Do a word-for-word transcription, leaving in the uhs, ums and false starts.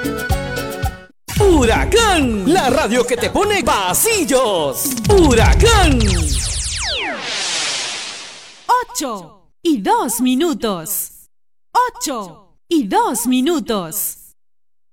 Huracán, la radio que te pone pasillos. Huracán. Ocho y dos minutos. Ocho y dos minutos.